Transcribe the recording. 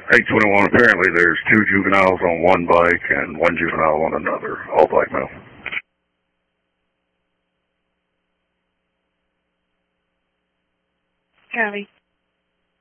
821, apparently there's 2 juveniles on one bike and 1 juvenile on another, all black male. Copy.